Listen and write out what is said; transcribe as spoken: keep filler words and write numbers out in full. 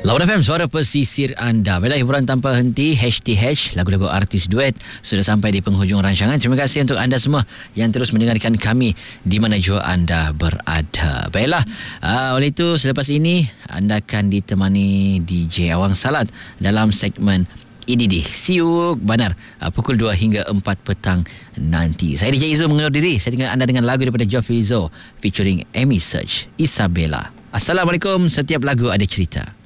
Lawan F M, suara pesisir anda. Baiklah, hiburan tanpa henti, H T H, lagu-lagu artis duet sudah sampai di penghujung rancangan. Terima kasih untuk anda semua yang terus mendengarkan kami di mana jua anda berada. Baiklah, uh, oleh itu selepas ini anda akan ditemani D J Awang Salat dalam segmen I D D. See you Banar uh, pukul dua hingga empat petang nanti. Saya D J Izzo mengundur diri. Saya tinggal anda dengan lagu daripada Joffrey Izzo featuring Amy Search, Isabella. Assalamualaikum, setiap lagu ada cerita.